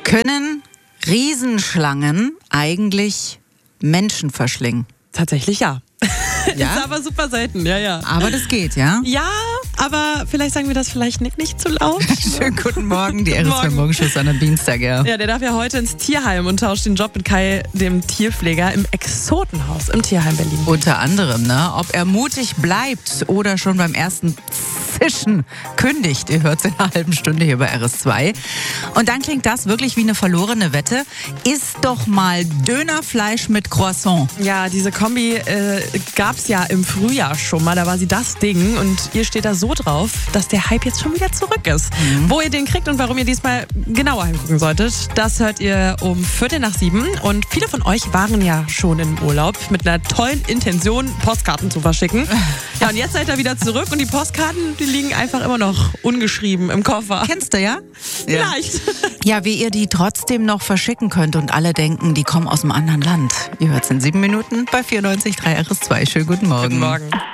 Können Riesenschlangen eigentlich Menschen verschlingen? Tatsächlich ja. Ja? Ist aber super selten, ja. Aber das geht, ja? Ja, aber vielleicht sagen wir das vielleicht nicht zu laut. Schönen guten Morgen, die RSV Morgenschuss an einem Dienstag, ja. Ja, der darf ja heute ins Tierheim und tauscht den Job mit Kai, dem Tierpfleger, im Exotenhaus im Tierheim Berlin. Unter anderem, ne? Ob er mutig bleibt oder schon beim ersten Zischen kündigt. Ihr hört es in einer halben Stunde hier bei RS2. Und dann klingt das wirklich wie eine verlorene Wette. Iss doch mal Dönerfleisch mit Croissant. Ja, diese Kombi gab es ja im Frühjahr schon mal. Da war sie das Ding. Und ihr steht da so drauf, dass der Hype jetzt schon wieder zurück ist. Wo ihr den kriegt und warum ihr diesmal genauer hingucken solltet, das hört ihr um 6:45. Und viele von euch waren ja schon im Urlaub mit einer tollen Intention, Postkarten zu verschicken. Ja, und jetzt seid ihr wieder zurück und die Postkarten, die liegen einfach immer noch ungeschrieben im Koffer. Kennst du, ja? Vielleicht. Ja, wie ihr die trotzdem noch verschicken könnt und alle denken, die kommen aus einem anderen Land. Ihr hört es in 7 Minuten bei 94.3 RS2. Schönen guten Morgen. Guten Morgen.